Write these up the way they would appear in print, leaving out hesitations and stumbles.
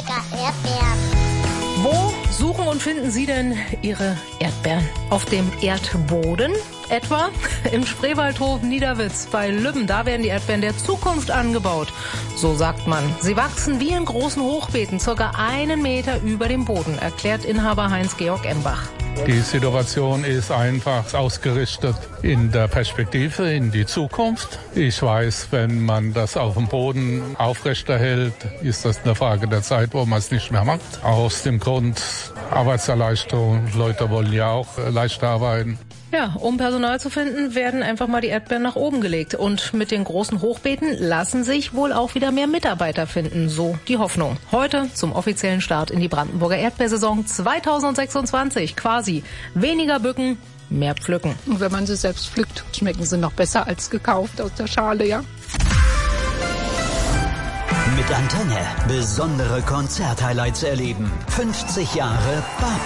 lecker Erdbeeren. Wo suchen und finden Sie denn Ihre Erdbeeren? Auf dem Erdboden etwa? Im Spreewaldhof Niederwitz bei Lübben. Da werden die Erdbeeren der Zukunft angebaut. So sagt man. Sie wachsen wie in großen Hochbeeten, circa 1 Meter über dem Boden, erklärt Inhaber Heinz-Georg Embach. Die Situation ist einfach ausgerichtet in der Perspektive, in die Zukunft. Ich weiß, wenn man das auf dem Boden aufrechterhält, ist das eine Frage der Zeit, wo man es nicht mehr macht. Aus dem Grund Arbeitserleichterung. Leute wollen ja auch leicht arbeiten. Ja, um Personal zu finden, werden einfach mal die Erdbeeren nach oben gelegt. Und mit den großen Hochbeeten lassen sich wohl auch wieder mehr Mitarbeiter finden. So die Hoffnung. Heute zum offiziellen Start in die Brandenburger Erdbeersaison 2026. Quasi weniger bücken, mehr pflücken. Und wenn man sie selbst pflückt, schmecken sie noch besser als gekauft aus der Schale, ja. Mit Antenne besondere Konzerthighlights erleben. 50 Jahre BAP.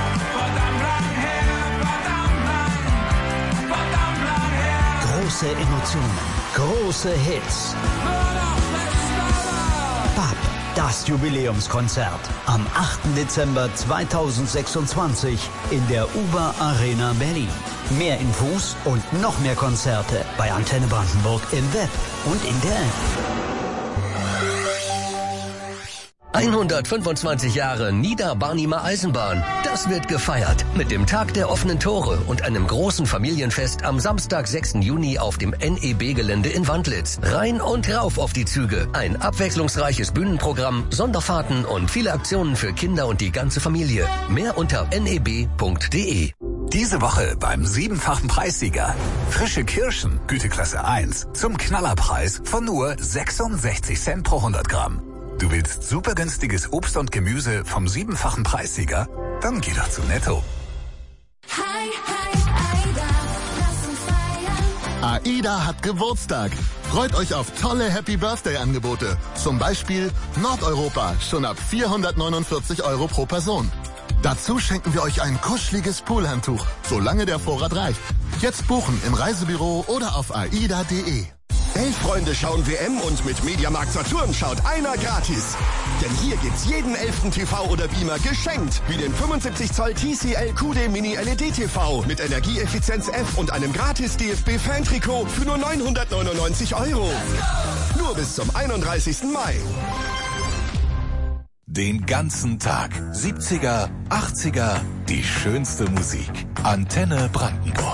Große Emotionen, große Hits. BAP, das Jubiläumskonzert. Am 8. Dezember 2026 in der UBA Arena Berlin. Mehr Infos und noch mehr Konzerte bei Antenne Brandenburg im Web und in der App. 125 Jahre Niederbarnimer Eisenbahn. Das wird gefeiert mit dem Tag der offenen Tore und einem großen Familienfest am Samstag, 6. Juni auf dem NEB-Gelände in Wandlitz. Rein und rauf auf die Züge. Ein abwechslungsreiches Bühnenprogramm, Sonderfahrten und viele Aktionen für Kinder und die ganze Familie. Mehr unter neb.de. Diese Woche beim 7-fachen Preissieger. Frische Kirschen, Güteklasse 1, zum Knallerpreis von nur 66 Cent pro 100 Gramm. Du willst super günstiges Obst und Gemüse vom 7-fachen Preissieger? Dann geh doch zu Netto. AIDA hat Geburtstag. Freut euch auf tolle Happy Birthday Angebote. Zum Beispiel Nordeuropa, schon ab 449 € pro Person. Dazu schenken wir euch ein kuscheliges Poolhandtuch, solange der Vorrat reicht. Jetzt buchen im Reisebüro oder auf aida.de. 11 Freunde schauen WM und mit Mediamarkt Saturn schaut einer gratis. Denn hier gibt's jeden 11. TV oder Beamer geschenkt. Wie den 75 Zoll TCL QD Mini LED TV mit Energieeffizienz F und einem gratis DFB Fan-Trikot für nur 999 €. Nur bis zum 31. Mai. Den ganzen Tag. 70er, 80er, die schönste Musik. Antenne Brandenburg.